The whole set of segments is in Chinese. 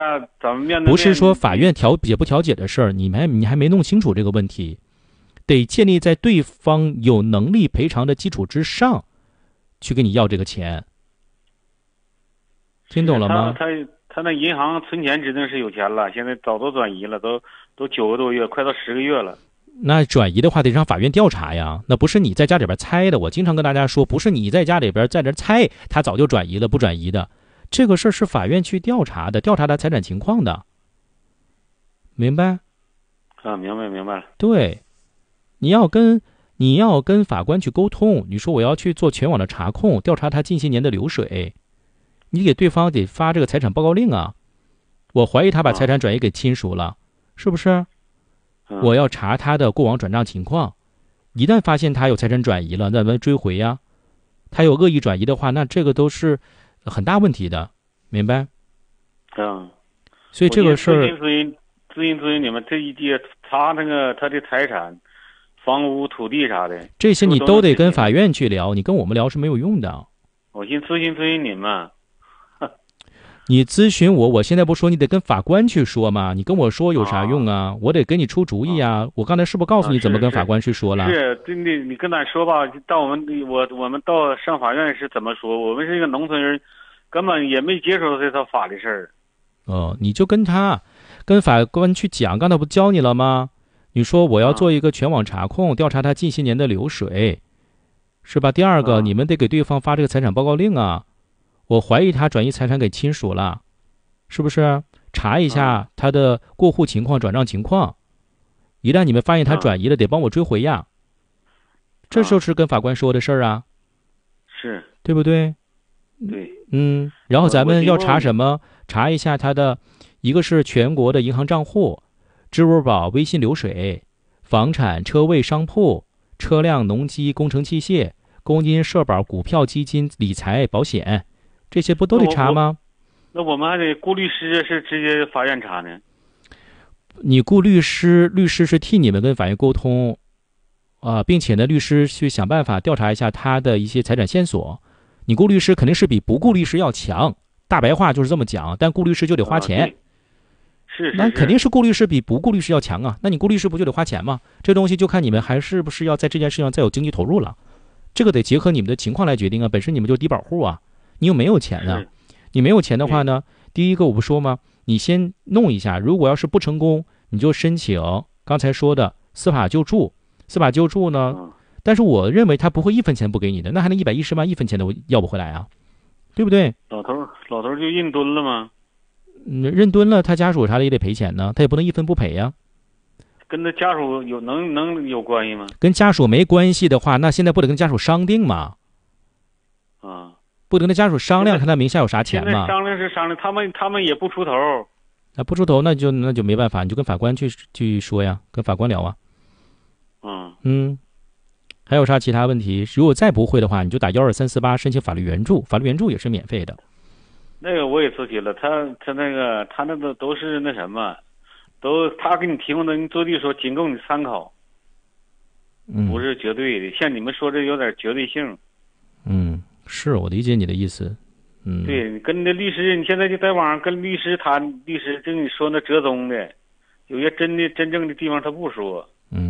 怎么面对面？ 不是说法院调解不调解的事儿，你还没弄清楚这个问题，得建立在对方有能力赔偿的基础之上，去跟你要这个钱，听懂了吗？ 他那银行存钱指定是有钱了，现在早都转移了，都9个多月，快到10个月了。 那转移的话得让法院调查呀，那不是你在家里边猜的。我经常跟大家说，不是你在家里边在这猜他早就转移了不转移的，这个事儿是法院去调查的，调查他财产情况的，明白？ 啊，明白了。 对，你要跟法官去沟通，你说我要去做全网的查控，调查他近些年的流水，你给对方得发这个财产报告令啊。我怀疑他把财产转移给亲属了，是不是？我要查他的过往转账情况，一旦发现他有财产转移了，那咱们追回呀。他有恶意转移的话，那这个都是很大问题的，明白？所以这个事儿咨询你们这一届，他的财产、房屋、土地啥的， 这些你都得跟法院去聊，你跟我们聊是没有用的。 我先咨询你们。 你咨询我，我现在不说，你得跟法官去说嘛。你跟我说有啥用啊？我得给你出主意啊。我刚才是不是告诉你怎么跟法官去说了？ 是，真的，你跟他说吧。到我们到上法院是怎么说？我们是一个农村人，根本也没接触这套法律事儿。 你就跟法官去讲，刚才不教你了吗？你说我要做一个全网查控，调查他近些年的流水，是吧？第二个，你们得给对方发这个财产报告令啊。我怀疑他转移财产给亲属了，是不是？查一下他的过户情况、转账情况。一旦你们发现他转移了，得帮我追回呀。这就是跟法官说的事儿啊， 是对不对？ 对。 然后咱们要查什么？查一下他的，一个是全国的银行账户、支付宝、微信流水、房产、车位、商铺、车辆、农机、工程器械、公金、社保、股票、基金、理财、保险。这些不都得查吗？ 那我们还得雇律师，是直接法院查呢？ 你雇律师，律师是替你们跟法院沟通，并且呢，律师去想办法调查一下他的一些财产线索。你雇律师肯定是比不雇律师要强，大白话就是这么讲。但雇律师就得花钱，那肯定是雇律师比不雇律师要强啊。那你雇律师不就得花钱吗？这东西就看你们还是不是要在这件事上再有经济投入了，这个得结合你们的情况来决定啊。本身你们就是低保户啊。你有没有钱呢？你没有钱的话呢，第一个我不说吗？你先弄一下，如果要是不成功，你就申请刚才说的司法救助。司法救助呢，但是我认为他不会1分钱不给你的，那还能110万1分钱都要不回来啊，对不对？ 老头就认蹲了吗？ 认蹲了，他家属啥的也得赔钱呢，他也不能1分不赔呀。 跟他家属能有关系吗？ 跟家属没关系的话，那现在不得跟家属商定吗？不得跟家属商量，看他名下有啥钱吗？ 现在商量是商量，他们也不出头。 不出头，那就没办法，你就跟法官去说呀，跟法官聊啊。还有啥其他问题？如果再不会的话，你就打12348申请法律援助，法律援助也是免费的。 那个我也咨询了，他那个都是那什么，他给你提供的，你做律说仅供你参考，不是绝对的。像你们说这有点绝对性。 是我理解你的意思。 对，你跟那律师，你现在就在网上跟律师谈，律师就你说那折中的，有些真正的地方他不说。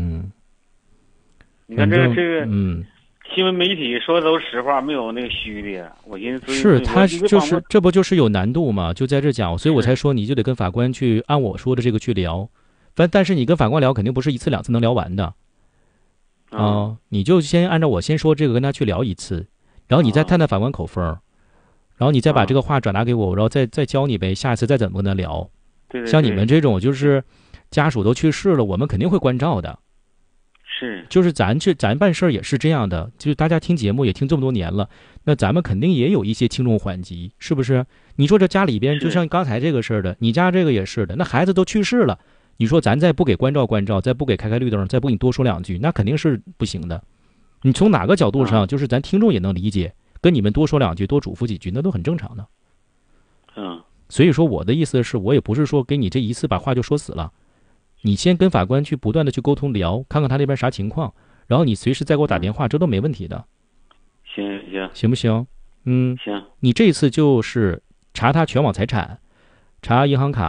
你看这个新闻媒体说的都是实话，没有那个虚的。我寻思是他就是这不就是有难度吗？就在这讲，所以我才说你就得跟法官去按我说的这个去聊。但是你跟法官聊肯定不是1次2次能聊完的。你就先按照我先说这个跟他去聊1次。然后你再探探法官口风，然后你再把这个话转达给我，然后再教你呗，下一次再怎么跟他聊。 对， 像你们这种就是家属都去世了，我们肯定会关照的。 是， 就是咱办事儿也是这样的，就是大家听节目也听这么多年了，那咱们肯定也有一些轻重缓急，是不是？你说这家里边就像刚才这个事儿的，你家这个也是的，那孩子都去世了，你说咱再不给关照，再不给开绿灯，再不给你多说2句，那肯定是不行的。你从哪个角度上，就是咱听众也能理解，跟你们多说2句，多嘱咐几句，那都很正常的。所以说我的意思是，我也不是说给你这一次把话就说死了，你先跟法官去不断的去沟通聊，看看他那边啥情况，然后你随时再给我打电话，这都没问题的。 行不行？ 行。 你这次就是查他全网财产， 查银行卡